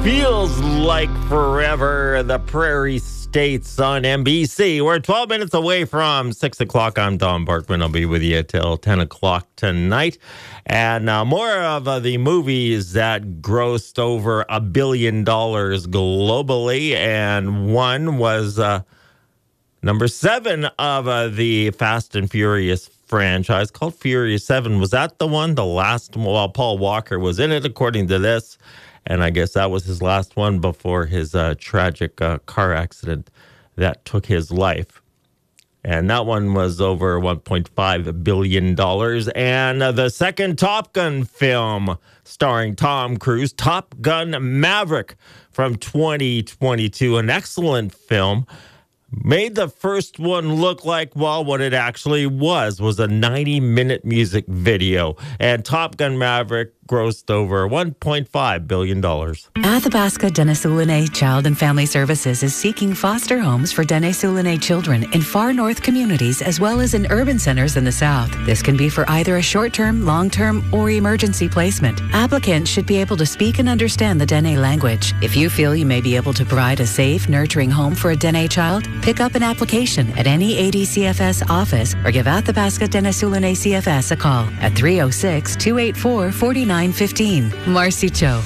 Feels like forever. The Prairie States on NBC. We're 12 minutes away from 6 o'clock. I'm Don Barkman. I'll be with you till 10 o'clock tonight. And more of the movies that grossed over $1 billion globally. And one was number 7 of the Fast and Furious franchise called Furious 7. Was that the one? The last one? Well, Paul Walker was in it, according to this. And I guess that was his last one before his tragic car accident that took his life. And that one was over $1.5 billion. And the second Top Gun film starring Tom Cruise, Top Gun Maverick from 2022, an excellent film. Made the first one look like, well, what it actually was a 90-minute music video. And Top Gun Maverick grossed over $1.5 billion. Athabasca Dene Soulanais Child and Family Services is seeking foster homes for Dene Soulanais children in far north communities as well as in urban centers in the south. This can be for either a short-term, long-term, or emergency placement. Applicants should be able to speak and understand the Dene language. If you feel you may be able to provide a safe, nurturing home for a Dene child, pick up an application at any ADCFS office or give Athabasca Dene Soulanais CFS a call at 306-284-4915. Marcy Cho.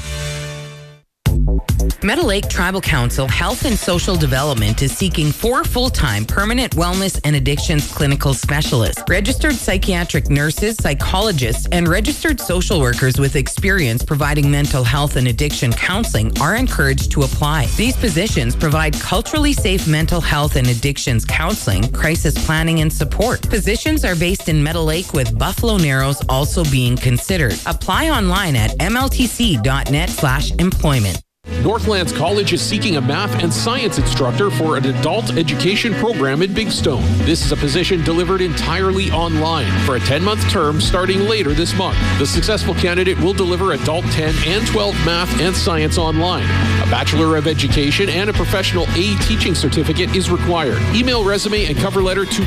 Meadow Lake Tribal Council Health and Social Development is seeking 4 full-time permanent wellness and addictions clinical specialists, registered psychiatric nurses, psychologists, and registered social workers with experience providing mental health and addiction counseling are encouraged to apply. These positions provide culturally safe mental health and addictions counseling, crisis planning, and support. Positions are based in Meadow Lake with Buffalo Narrows also being considered. Apply online at mltc.net/employment. Northlands College is seeking a math and science instructor for an adult education program in Big Stone. This is a position delivered entirely online for a 10-month term starting later this month. The successful candidate will deliver adult 10 and 12 math and science online. A Bachelor of Education and a professional A teaching certificate is required. Email resume and cover letter to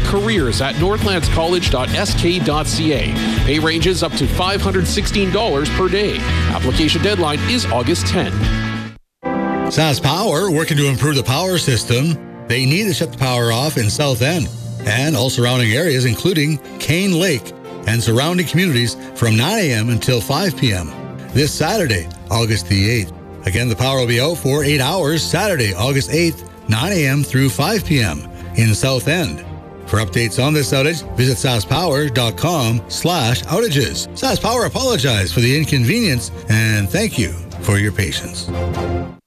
careers@northlandscollege.sk.ca. Pay ranges up to $516 per day. Application deadline is August 10. SAS Power working to improve the power system. They need to shut the power off in South End and all surrounding areas, including Cane Lake and surrounding communities from 9 a.m. until 5 p.m. this Saturday, August the 8th. Again, the power will be out for 8 hours Saturday, August 8th, 9 a.m. through 5 p.m. in South End. For updates on this outage, visit saspower.com/outages. SAS Power apologized for the inconvenience and thank you for your patience.